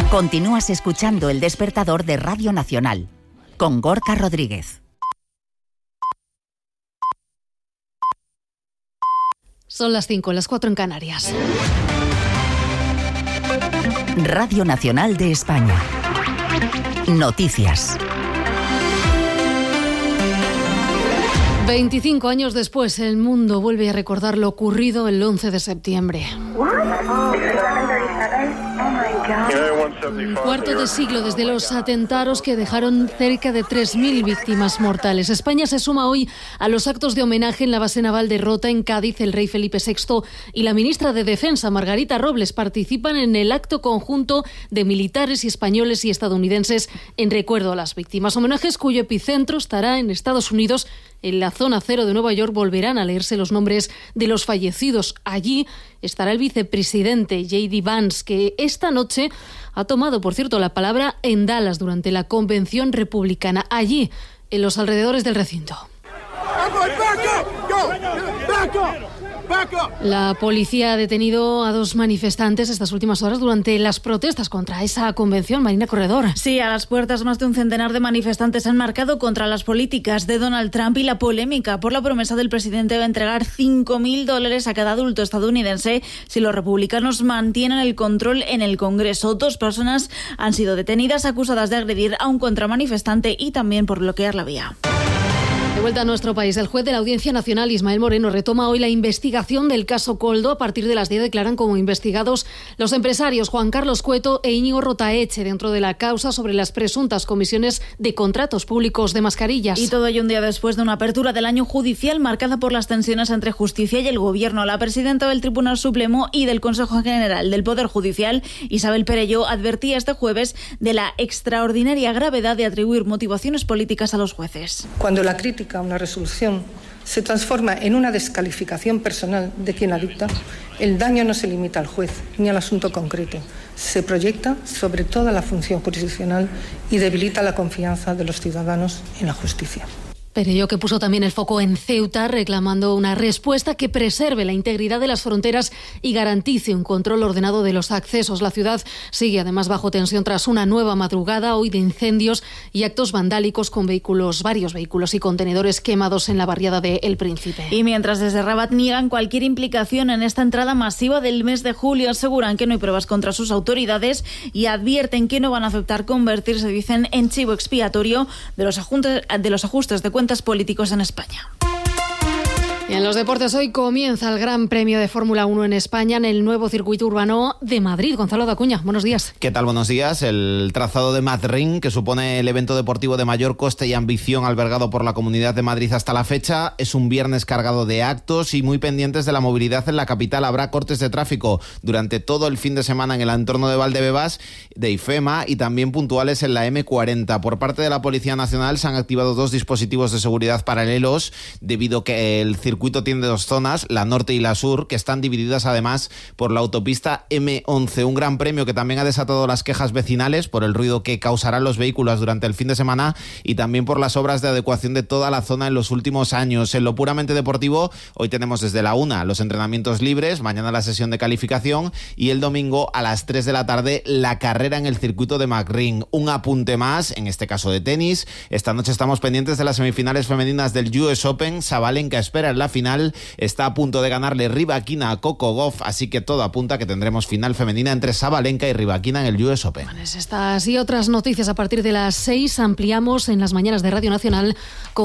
Continúas escuchando El Despertador de Radio Nacional, con Gorka Rodríguez. Son las 5, las 4 en Canarias. Radio Nacional de España. Noticias. 25 años después, el mundo vuelve a recordar lo ocurrido el 11 de septiembre. Un cuarto de siglo desde los atentados que dejaron cerca de 3.000 víctimas mortales. España se suma hoy a los actos de homenaje en la base naval de Rota, en Cádiz. El rey Felipe VI y la ministra de Defensa, Margarita Robles, participan en el acto conjunto de militares y españoles y estadounidenses en recuerdo a las víctimas. Homenajes cuyo epicentro estará en Estados Unidos. En la zona cero de Nueva York volverán a leerse los nombres de los fallecidos. Allí estará el vicepresidente J.D. Vance, que esta noche ha tomado, por cierto, la palabra en Dallas durante la convención republicana, allí, en los alrededores del recinto. La policía ha detenido a 2 manifestantes estas últimas horas durante las protestas contra esa convención. Marina Corredor. Sí, a las puertas más de un centenar de manifestantes han marcado contra las políticas de Donald Trump y la polémica por la promesa del presidente de entregar $5.000 a cada adulto estadounidense si los republicanos mantienen el control en el Congreso. 2 personas han sido detenidas acusadas de agredir a un contramanifestante y también por bloquear la vía. De vuelta a nuestro país, el juez de la Audiencia Nacional, Ismael Moreno, retoma hoy la investigación del caso Koldo. A partir de las 10 declaran como investigados los empresarios Juan Carlos Cueto e Íñigo Rotaeche dentro de la causa sobre las presuntas comisiones de contratos públicos de mascarillas. Y todo ello un día después de una apertura del año judicial marcada por las tensiones entre Justicia y el Gobierno. La presidenta del Tribunal Supremo y del Consejo General del Poder Judicial, Isabel Perelló, advertía este jueves de la extraordinaria gravedad de atribuir motivaciones políticas a los jueces. Cuando la crítica a una resolución se transforma en una descalificación personal de quien la dicta, el daño no se limita al juez ni al asunto concreto, se proyecta sobre toda la función jurisdiccional y debilita la confianza de los ciudadanos en la justicia. Perelló, que puso también el foco en Ceuta, reclamando una respuesta que preserve la integridad de las fronteras y garantice un control ordenado de los accesos. La ciudad sigue además bajo tensión tras una nueva madrugada hoy de incendios y actos vandálicos con varios vehículos y contenedores quemados en la barriada de El Príncipe. Y mientras desde Rabat niegan cualquier implicación en esta entrada masiva del mes de julio, aseguran que no hay pruebas contra sus autoridades y advierten que no van a aceptar convertirse, dicen, en chivo expiatorio de los ajustes de cuentas políticos en España. Y en los deportes hoy comienza el Gran Premio de Fórmula 1 en España en el nuevo circuito urbano de Madrid. Gonzalo Dacuña, buenos días. ¿Qué tal? Buenos días. El trazado de Madrid, que supone el evento deportivo de mayor coste y ambición albergado por la Comunidad de Madrid hasta la fecha, es un viernes cargado de actos y muy pendientes de la movilidad en la capital. Habrá cortes de tráfico durante todo el fin de semana en el entorno de Valdebebas, de IFEMA y también puntuales en la M40. Por parte de la Policía Nacional se han activado 2 dispositivos de seguridad paralelos debido a que el circuito tiene 2 zonas, la norte y la sur, que están divididas además por la autopista M11. Un gran premio que también ha desatado las quejas vecinales por el ruido que causarán los vehículos durante el fin de semana y también por las obras de adecuación de toda la zona en los últimos años. En lo puramente deportivo, hoy tenemos desde la 1 los entrenamientos libres, mañana la sesión de calificación y el domingo a las 3 de la tarde la carrera en el circuito de Macrin. Un apunte más, en este caso de tenis. Esta noche estamos pendientes de las semifinales femeninas del US Open. Sabalenka espera en la final, está a punto de ganarle Rybakina a Coco Gauff, así que todo apunta que tendremos final femenina entre Sabalenka y Rybakina en el US Open. Estas y otras noticias a partir de las 6 ampliamos en las mañanas de Radio Nacional con